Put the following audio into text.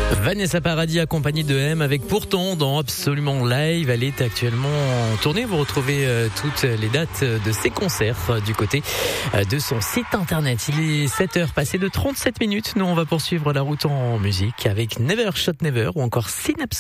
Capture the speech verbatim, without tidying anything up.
Vanessa Paradis accompagnée de M avec Pourtant dans Absolument Live. Elle est actuellement en tournée. Vous retrouvez euh, toutes les dates de ses concerts euh, du côté euh, de son site internet. Il est sept heures passées de trente-sept minutes. Nous, on va poursuivre la route en musique avec Never Shot Never ou encore Synapse.